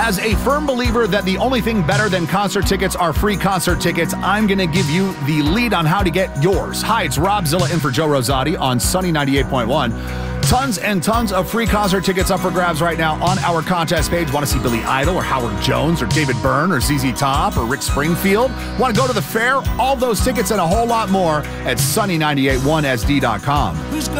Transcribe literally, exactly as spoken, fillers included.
As a firm believer that the only thing better than concert tickets are free concert tickets, I'm going to give you the lead on how to get yours. Hi, it's Rob Zilla in for Joe Rosati on Sunny ninety-eight point one. Tons and tons of free concert tickets up for grabs right now on our contest page. Want to see Billy Idol or Howard Jones or David Byrne or Z Z Top or Rick Springfield? Want to go to the fair? All those tickets and a whole lot more at sunny nine eight one S D dot com.